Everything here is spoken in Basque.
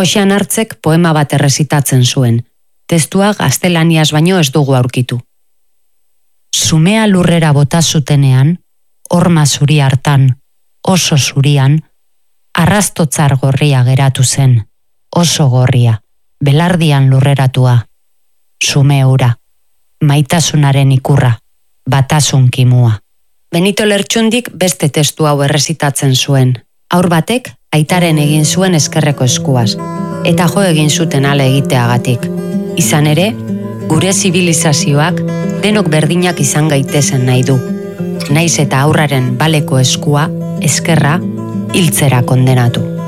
Josean Hartzek poema bat errezitatzen zuen. Testua gaztelaniaz baino ez dugu aurkitu. Zumea lurrera bota zutenean, horma zuri hartan, oso zurian, arrastotzar gorria geratu zen, oso gorria, belardian lurreratua. Zume hura, maitasunaren ikurra, batasun kimua. Benito Lertxundik beste testu hau errezitatzen zuen. Haur batek aitaren egin zuen eskerreko eskuaz, eta jo egin zuten ale egiteagatik. Izan ere, gure zibilizazioak denok berdinak izan gaitezen nahi du. Naiz eta haurraren baleko eskua, eskerra, hiltzera kondenatu.